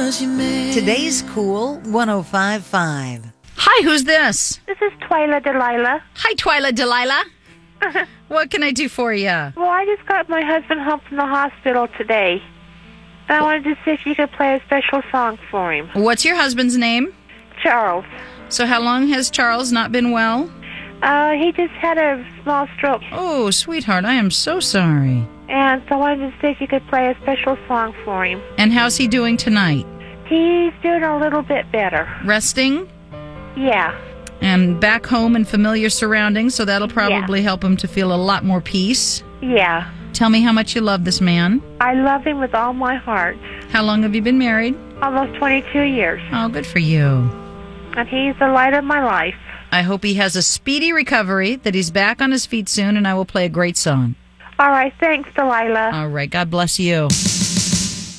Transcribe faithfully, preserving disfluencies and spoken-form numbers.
Today's Cool one oh five point five. Hi, who's this? This is Twyla Delilah. Hi, Twyla Delilah. What can I do for you? Well, I just got my husband home from the hospital today. And I wanted to see if you could play a special song for him. What's your husband's name? Charles. So how long has Charles not been well? Uh, he just had a small stroke. Oh, sweetheart, I am so sorry. And so I wanted to see if you could play a special song for him. And how's he doing tonight? He's doing a little bit better. Resting? Yeah. And back home in familiar surroundings, so that'll probably yeah. help him to feel a lot more peace. Yeah. Tell me how much you love this man. I love him with all my heart. How long have you been married? Almost twenty-two years. Oh, good for you. And he's the light of my life. I hope he has a speedy recovery, that he's back on his feet soon, and I will play a great song. All right, thanks, Delilah. All right, God bless you.